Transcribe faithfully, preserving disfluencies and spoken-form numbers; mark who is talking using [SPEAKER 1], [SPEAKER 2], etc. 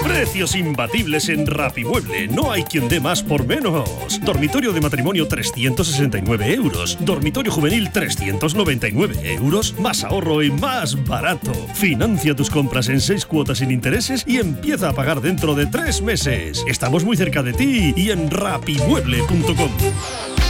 [SPEAKER 1] Precios imbatibles en Rapimueble. No hay quien dé más por menos. Dormitorio de matrimonio trescientos sesenta y nueve euros. Dormitorio juvenil trescientos noventa y nueve euros. Más ahorro y más barato. Financia tus compras en seis cuotas sin intereses y empieza a pagar dentro de tres meses. Estamos muy cerca de ti y en rapimueble punto com.